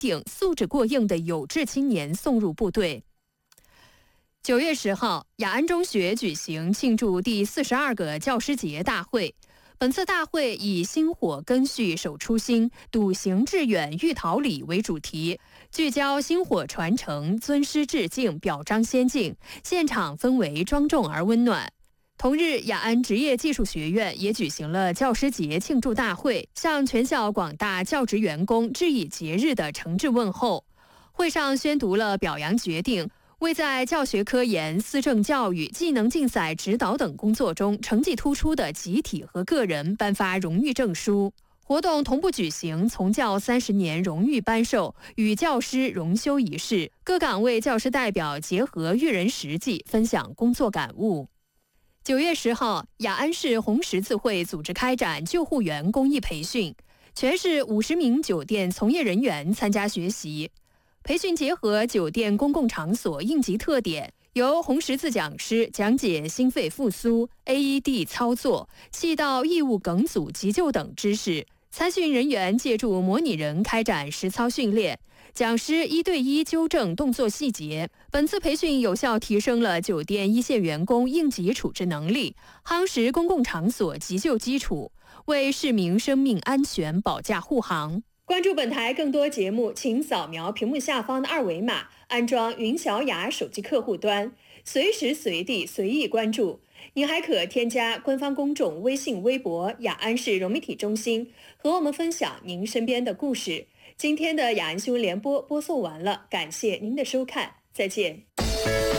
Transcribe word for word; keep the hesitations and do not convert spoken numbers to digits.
定素质过硬的有志青年送入部队。九月十号，雅安中学举行庆祝第四十二个教师节大会。本次大会以薪火根续守初心，笃行致远育桃李为主题，聚焦薪火传承、尊师致敬、表彰先进，现场氛围庄重而温暖。同日，雅安职业技术学院也举行了教师节庆祝大会，向全校广大教职员工致以节日的诚挚问候。会上宣读了表扬决定，为在教学科研、思政教育、技能竞赛指导等工作中成绩突出的集体和个人颁发荣誉证书。活动同步举行从教三十年荣誉颁授与教师荣休仪式，各岗位教师代表结合育人实际，分享工作感悟。九月十号，雅安市红十字会组织开展救护员公益培训，全市五十名酒店从业人员参加学习。培训结合酒店公共场所应急特点，由红十字讲师讲解心肺复苏、A E D 操作、气道异物梗阻急救等知识。参训人员借助模拟人开展实操训练，讲师一对一纠正动作细节。本次培训有效提升了酒店一线员工应急处置能力，夯实公共场所急救基础，为市民生命安全保驾护航。关注本台更多节目，请扫描屏幕下方的二维码，安装云小雅手机客户端，随时随地随意关注。您还可添加官方公众微信、微博雅安市融媒体中心，和我们分享您身边的故事。今天的雅安新闻联播播送完了，感谢您的收看，再见。